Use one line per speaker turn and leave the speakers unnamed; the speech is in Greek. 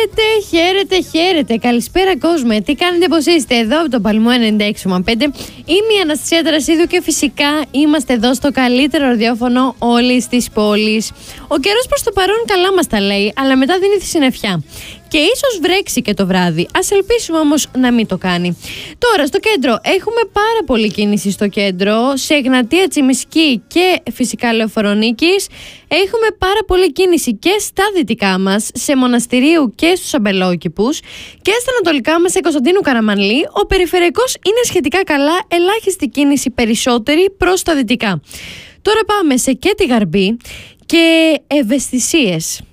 Χαίρετε. Καλησπέρα κόσμε. Τι κάνετε, πως είστε? Εδώ από το Παλμό 96,5. Είμαι η Αναστασία Τερασίδου και φυσικά είμαστε εδώ στο καλύτερο ραδιόφωνο όλης της πόλης. Ο καιρός προς το παρόν καλά μας τα λέει, αλλά μετά δίνει τη συννεφιά. Και ίσως βρέξει και το βράδυ. Ας ελπίσουμε όμως να μην το κάνει. Τώρα στο κέντρο έχουμε πάρα πολλή κίνηση στο κέντρο. Σε Εγνατία, Τσιμισκή και φυσικά Λεωφορονίκης. Έχουμε πάρα πολλή κίνηση και στα δυτικά μας, σε Μοναστηρίου και στους Αμπελόκηπους. Και στα ανατολικά μας, σε Κωνσταντίνου Καραμανλή. Ο περιφερειακός είναι σχετικά καλά, ελάχιστη κίνηση περισσότερη προς τα δυτικά. Τώρα πάμε σε Κέτη Γαρμπή και ευαισθησίες.